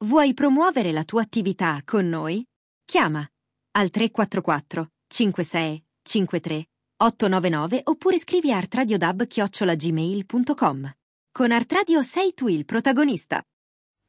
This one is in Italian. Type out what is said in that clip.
Vuoi promuovere la tua attività con noi? Chiama al 344 56 53 899 oppure scrivi a artradiodub@gmail.com. Con Art Radio sei tu il protagonista.